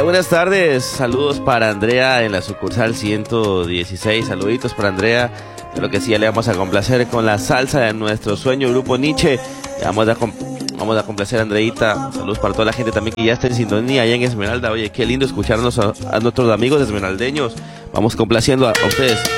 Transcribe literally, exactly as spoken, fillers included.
buenas tardes. Saludos para Andrea en la sucursal ciento dieciséis. Saluditos para Andrea. Creo que sí, ya le vamos a complacer con la salsa de nuestro sueño grupo Nietzsche. Le vamos a, vamos a complacer a Andreita. Saludos para toda la gente también que ya está en sintonía allá en Esmeralda. Oye, qué lindo escucharnos a, a nuestros amigos esmeraldeños. Vamos complaciendo a, a ustedes.